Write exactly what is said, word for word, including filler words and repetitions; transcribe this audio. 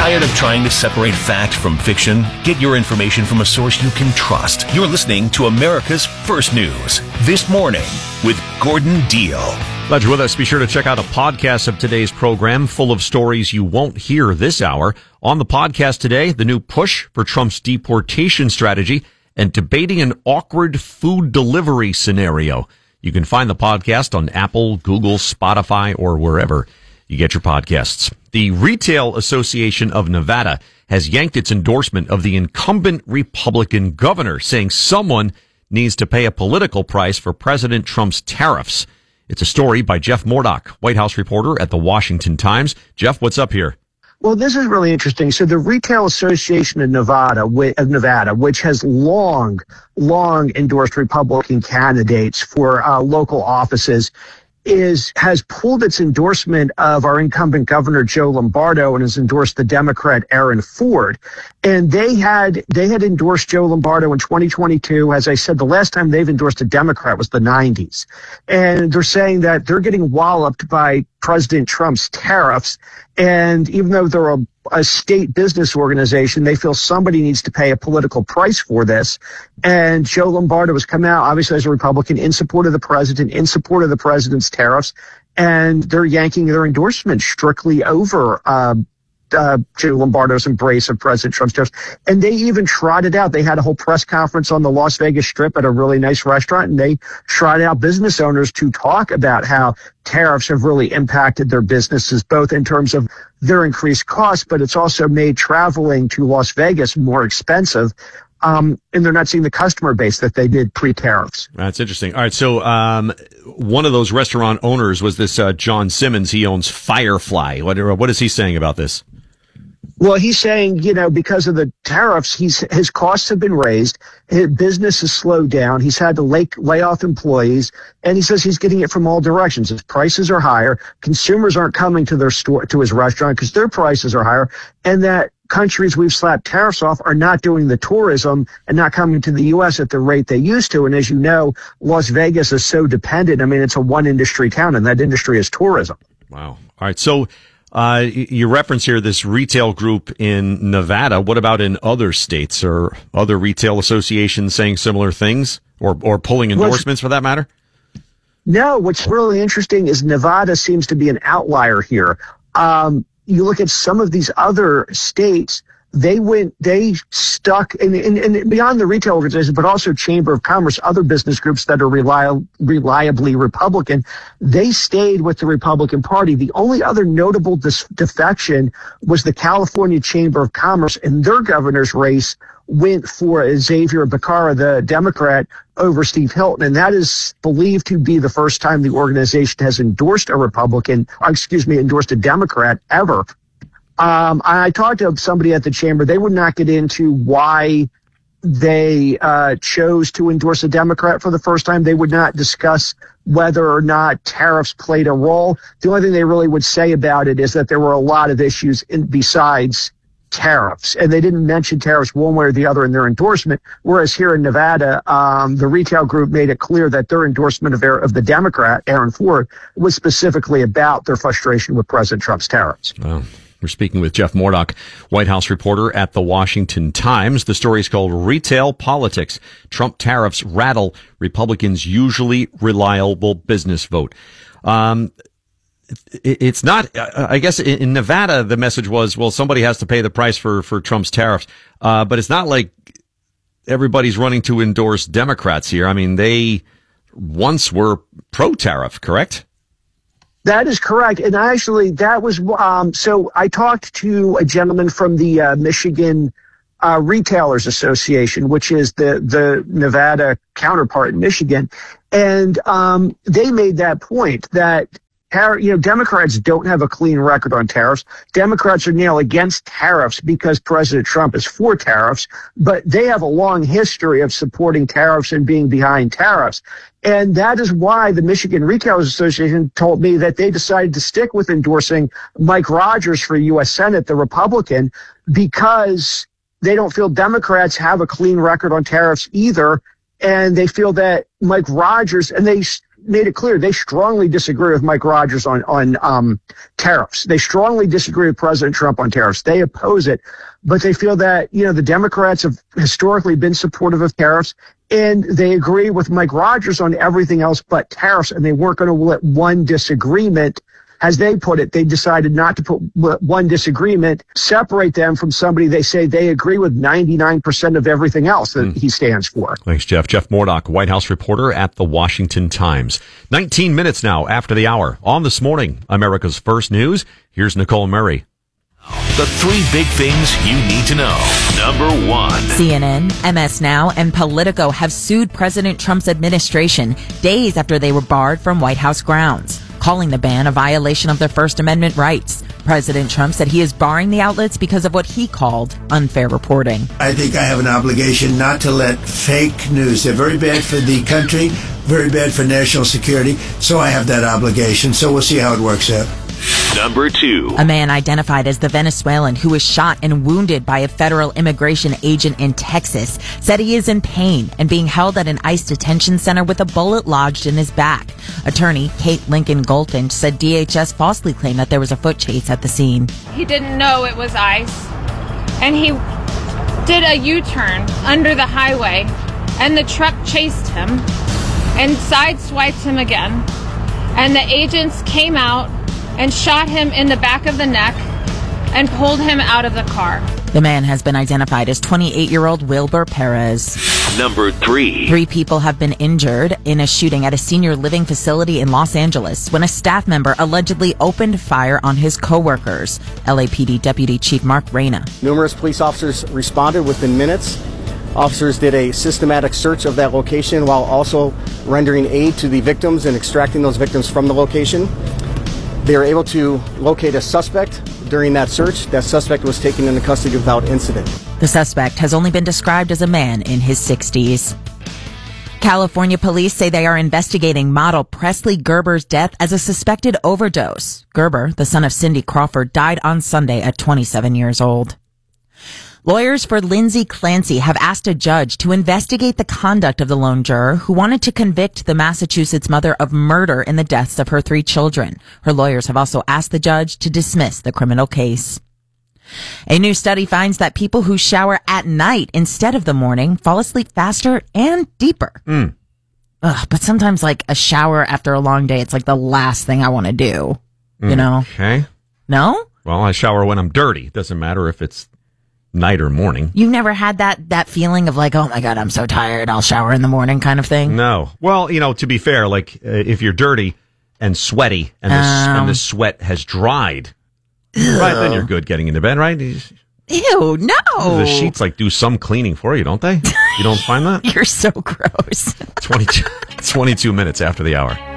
Tired of trying to separate fact from fiction? Get your information from a source you can trust. You're listening to America's First News This Morning with Gordon Deal. Glad you're with us. Be sure to check out a podcast of today's program full of stories you won't hear this hour. On the podcast today, the new push for Trump's deportation strategy and debating an awkward food delivery scenario. You can find the podcast on Apple, Google, Spotify, or wherever you get your podcasts. The Retail Association of Nevada has yanked its endorsement of the incumbent Republican governor, saying someone needs to pay a political price for President Trump's tariffs. It's a story by Jeff Murdoch, White House reporter at the Washington Times. Jeff, what's up here? Well, this is really interesting. So the Retail Association of Nevada, of Nevada, which has long, long endorsed Republican candidates for uh, local offices, is has pulled its endorsement of our incumbent governor Joe Lombardo and has endorsed the Democrat Aaron Ford. And they had they had endorsed Joe Lombardo in twenty twenty-two. As I said, the last time they've endorsed a Democrat was the nineties. And they're saying that they're getting walloped by President Trump's tariffs. And even though they're a, a state business organization, they feel somebody needs to pay a political price for this. And Joe Lombardo has come out, obviously as a Republican, in support of the president, in support of the president's tariffs. And they're yanking their endorsement strictly over uh, uh, Joe Lombardo's embrace of President Trump's tariffs. And they even trotted out. They had a whole press conference on the Las Vegas Strip at a really nice restaurant, and they trotted out business owners to talk about how tariffs have really impacted their businesses, both in terms of their increased costs, but it's also made traveling to Las Vegas more expensive. Um, and they're not seeing the customer base that they did pre-tariffs. That's interesting. All right. So, um, one of those restaurant owners was this, uh, John Simmons. He owns Firefly. What, what is he saying about this? Well, he's saying, you know, because of the tariffs, he's, his costs have been raised. His business has slowed down. He's had to lay, lay off employees, and he says he's getting it from all directions. His prices are higher. Consumers aren't coming to their store, to his restaurant because their prices are higher, and that countries we've slapped tariffs off are not doing the tourism and not coming to the U S at the rate they used to. And as you know, Las Vegas is so dependent. I mean, it's a one industry town, and that industry is tourism. Wow. All right. So, Uh, you reference here this retail group in Nevada. What about in other states or other retail associations saying similar things or, or pulling endorsements for that matter? No, what's really interesting is Nevada seems to be an outlier here. Um, you look at some of these other states, they went, they stuck, and, and, and beyond the retail organizations, but also Chamber of Commerce, other business groups that are reliably, reliably Republican, they stayed with the Republican Party. The only other notable dis- defection was the California Chamber of Commerce, and their governor's race went for Xavier Becerra, the Democrat, over Steve Hilton. And that is believed to be the first time the organization has endorsed a Republican, or excuse me, endorsed a Democrat ever. Um, I talked to somebody at the chamber. They would not get into why they uh, chose to endorse a Democrat for the first time. They would not discuss whether or not tariffs played a role. The only thing they really would say about it is that there were a lot of issues in, besides tariffs, and they didn't mention tariffs one way or the other in their endorsement. Whereas here in Nevada, um, the retail group made it clear that their endorsement of, of the Democrat, Aaron Ford, was specifically about their frustration with President Trump's tariffs. Wow. We're speaking with Jeff Murdoch, White House reporter at the Washington Times. The story is called Retail Politics. Trump Tariffs Rattle Republicans' Usually Reliable Business Vote. Um, it's not, I guess in Nevada, the message was, well, somebody has to pay the price for, for Trump's tariffs. Uh, but it's not like everybody's running to endorse Democrats here. I mean, they once were pro-tariff, correct? That is correct. And actually, that was, um, so I talked to a gentleman from the uh, Michigan uh, Retailers Association, which is the, the Nevada counterpart in Michigan. And um, they made that point that, you know, Democrats don't have a clean record on tariffs. Democrats are now against tariffs because President Trump is for tariffs, but they have a long history of supporting tariffs and being behind tariffs. And that is why the Michigan Retailers Association told me that they decided to stick with endorsing Mike Rogers for U S Senate, the Republican, because they don't feel Democrats have a clean record on tariffs either. And they feel that Mike Rogers, and they made it clear they strongly disagree with Mike Rogers on, on um, tariffs. They strongly disagree with President Trump on tariffs. They oppose it, but they feel that, you know, the Democrats have historically been supportive of tariffs, and they agree with Mike Rogers on everything else but tariffs, and they weren't going to let one disagreement, as they put it, they decided not to put one disagreement, separate them from somebody they say they agree with ninety-nine percent of everything else that mm. he stands for. Thanks, Jeff. Jeff Mordock, White House reporter at the Washington Times. nineteen minutes now after the hour. On This Morning, America's First News, here's Nicole Murray. The three big things you need to know. Number one. C N N, M S Now, and Politico have sued President Trump's administration days after they were barred from White House grounds, calling the ban a violation of their First Amendment rights. President Trump said he is barring the outlets because of what he called unfair reporting. I think I have an obligation not to let fake news. They're very bad for the country, very bad for national security, so I have that obligation. So we'll see how it works out. Number two. A man identified as the Venezuelan who was shot and wounded by a federal immigration agent in Texas said he is in pain and being held at an ICE detention center with a bullet lodged in his back. Attorney Kate Lincoln Golton said D H S falsely claimed that there was a foot chase at the scene. He didn't know it was ICE, and he did a U-turn under the highway, and the truck chased him and sideswiped him again, and the agents came out and shot him in the back of the neck and pulled him out of the car. The man has been identified as twenty-eight-year-old Wilbur Perez. Number three. Three people have been injured in a shooting at a senior living facility in Los Angeles when a staff member allegedly opened fire on his coworkers. L A P D Deputy Chief Mark Reyna. Numerous police officers responded within minutes. Officers did a systematic search of that location while also rendering aid to the victims and extracting those victims from the location. They were able to locate a suspect during that search. That suspect was taken into custody without incident. The suspect has only been described as a man in his sixties. California police say they are investigating model Presley Gerber's death as a suspected overdose. Gerber, the son of Cindy Crawford, died on Sunday at twenty-seven years old. Lawyers for Lindsay Clancy have asked a judge to investigate the conduct of the lone juror who wanted to convict the Massachusetts mother of murder in the deaths of her three children. Her lawyers have also asked the judge to dismiss the criminal case. A new study finds that people who shower at night instead of the morning fall asleep faster and deeper. Mm. Ugh, but sometimes, like, a shower after a long day, it's like the last thing I want to do. You Mm, know? Okay. No? Well, I shower when I'm dirty. Doesn't matter if it's night or morning. You've never had that that feeling of like, oh my God, I'm so tired, I'll shower in the morning kind of thing? No. Well, you know, to be fair, like uh, if you're dirty and sweaty and the, Um. and the sweat has dried, right, then you're good getting into bed, right? Ew, no. The sheets like do some cleaning for you, don't they? You don't find that? You're so gross. twenty-two, twenty-two minutes after the hour.